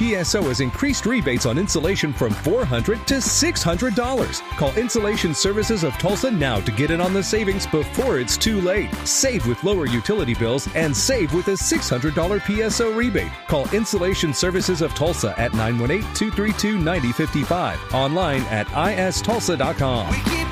PSO has increased rebates on insulation from $400 to $600. Call Insulation Services of Tulsa now to get in on the savings before it's too late. Save with lower utility bills and save with a $600 PSO rebate. Call Insulation Services of Tulsa at 918-232-9055. Online at istulsa.com. We keep